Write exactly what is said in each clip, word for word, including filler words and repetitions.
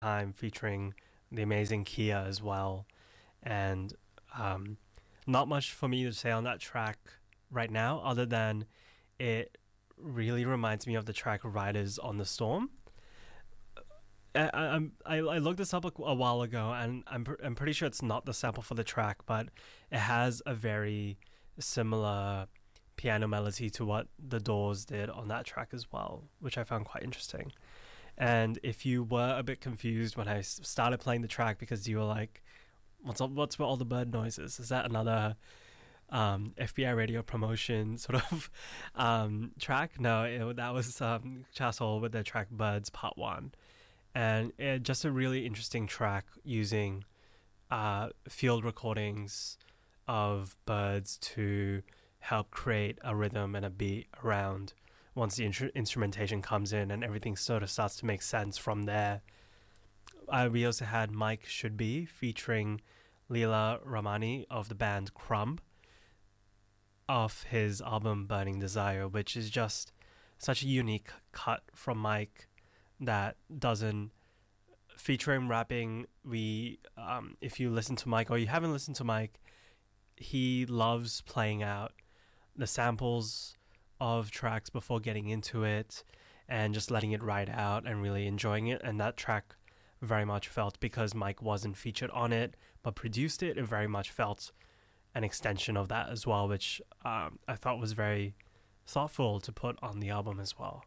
Time featuring the amazing Kia as well. And um, not much for me to say on that track right now, other than it really reminds me of the track Riders on the Storm. I, I, I I looked this up a, a while ago, and I'm pr- I'm pretty sure it's not the sample for the track, but it has a very similar piano melody to what the Doors did on that track as well, which I found quite interesting. And if you were a bit confused when I s- started playing the track because you were like, "What's up? What's with all the bird noises? Is that another um, F B I radio promotion sort of um, track?" No, it, that was um, Chasol with their track "Birds" Part One, and it, just a really interesting track using uh, field recordings of birds to help create a rhythm and a beat around once the intru- instrumentation comes in, and everything sort of starts to make sense from there. Uh, we also had Mike Should Be featuring Leela Ramani of the band Crumb off his album Burning Desire, which is just such a unique cut from Mike that doesn't feature him rapping. We um, if you listen to Mike or you haven't listened to Mike, he loves playing out the samples of tracks before getting into it and just letting it ride out and really enjoying it. And that track very much felt, because Mike wasn't featured on it but produced it, it very much felt an extension of that as well, which um, I thought was very thoughtful to put on the album as well.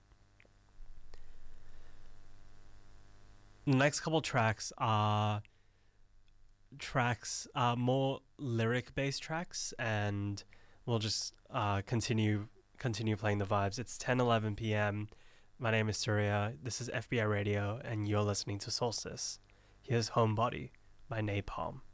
The next couple tracks are tracks, uh, more lyric based tracks, and we'll just uh, continue continue playing the vibes. It's ten eleven p.m. My name is Surya. This is F B I Radio, and you're listening to Solstice. Here's Homebody by Napalm.